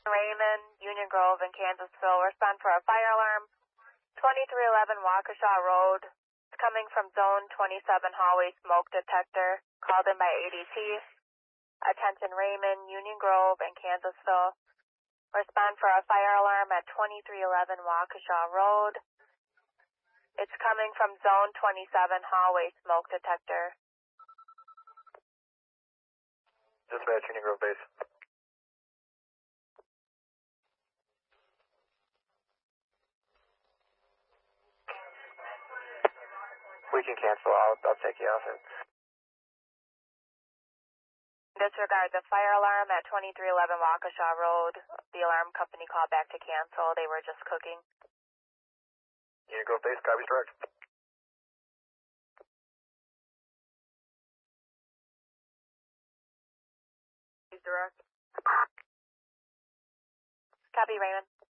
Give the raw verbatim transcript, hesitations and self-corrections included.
Raymond, Union Grove, and Kansasville. Respond for a fire alarm. twenty-three eleven Waukesha Road. It's coming from Zone twenty-seven Hallway Smoke Detector. Called in by A D T. Attention Raymond, Union Grove, and Kansasville. Respond for a fire alarm at twenty-three eleven Waukesha Road. It's coming from Zone twenty-seven Hallway Smoke Detector. Dispatch, Union Grove base. We can cancel. I'll, I'll take you off it. Disregard the fire alarm at twenty-three eleven Waukesha Road. The alarm company called back to cancel. They were just cooking. Union Grove base, copies direct. Direct. Copy, Raymond.